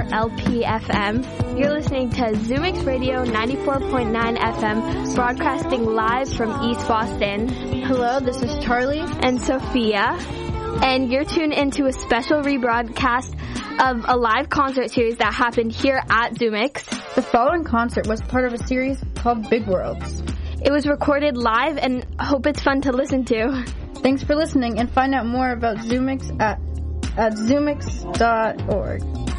LPFM. You're listening to Zoomix Radio 94.9 FM, broadcasting live from East Boston. Hello, this is Charlie and Sophia, and you're tuned into a special rebroadcast of a live concert series that happened here at Zoomix. The following concert was part of a series called Big Worlds. It was recorded live and hope it's fun to listen to. Thanks for listening, and find out more about Zoomix at zoomix.org.